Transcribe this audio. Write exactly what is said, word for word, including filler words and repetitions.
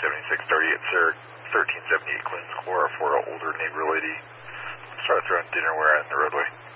seventy-six thirty-eight, sir, thirteen seventy-eight Queens Core for an older neighbor lady. Started throwing dinnerware out in the roadway.